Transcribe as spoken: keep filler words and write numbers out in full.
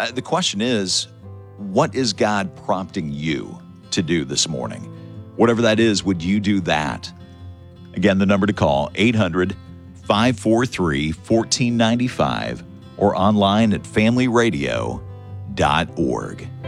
Uh, the question is, what is God prompting you to do this morning? Whatever that is, would you do that? Again, the number to call, eight hundred, five four three, one four nine five or online at family radio dot org.